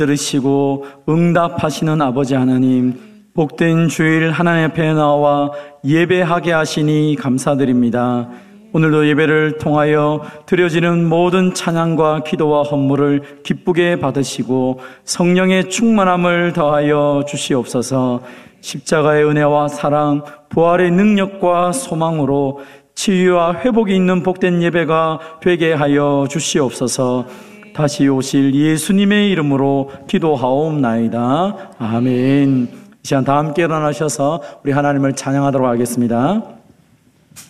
들으시고 응답하시는 아버지 하나님, 복된 주일 하나님 앞에 나와 예배하게 하시니 감사드립니다. 오늘도 예배를 통하여 드려지는 모든 찬양과 기도와 헌물을 기쁘게 받으시고 성령의 충만함을 더하여 주시옵소서. 십자가의 은혜와 사랑, 부활의 능력과 소망으로 치유와 회복이 있는 복된 예배가 되게 하여 주시옵소서. 다시 오실 예수님의 이름으로 기도하옵나이다. 아멘. 이 시간 다 함께 일어나셔서 우리 하나님을 찬양하도록 하겠습니다.